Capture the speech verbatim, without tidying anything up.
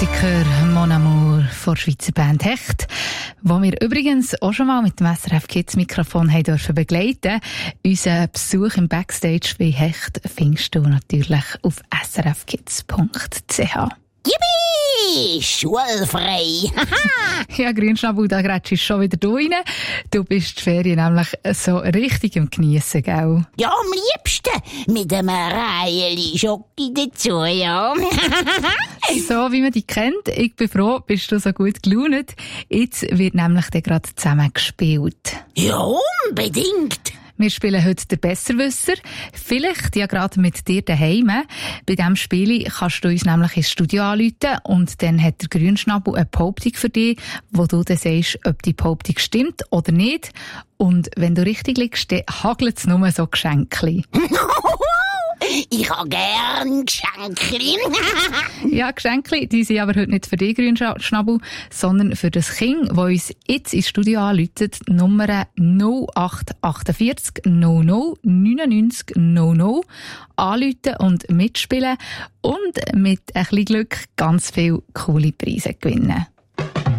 Mon Amour von der Schweizer Band Hecht, wo wir übrigens auch schon mal mit dem S R F Kids Mikrofon haben dürfen begleiten. Unseren Besuch im Backstage bei Hecht findest du natürlich auf s r f kids punkt c h. Yippie! Schulfrei! Ja, Grünschnabel, da grätschst du schon wieder rein. Du bist die Ferien nämlich so richtig am Geniessen, gell? Ja, am liebsten. Mit einem Reihen Schoki dazu, ja. So wie man dich kennt, ich bin froh, bist du so gut gelaunt. Jetzt wird nämlich dann gerade zusammen gespielt. Ja, unbedingt. Wir spielen heute den Besserwisser. Vielleicht ja gerade mit dir daheim. Bei diesem Spiel kannst du uns nämlich ins Studio anrufen und dann hat der Grünschnabel eine Behauptung für dich, wo du dann sagst, ob die Behauptung stimmt oder nicht. Und wenn du richtig liegst, dann hagelt es nur so Geschenkli. Ich habe gern Geschenkli. Ja, Geschenkli, die sind aber heute nicht für dich, Grünschnabel, sondern für das Kind, das uns jetzt ins Studio anruft, Nummer null acht vier acht null null neun neun null null, anrufen und mitspielen und mit ein bisschen Glück ganz viele coole Preise gewinnen.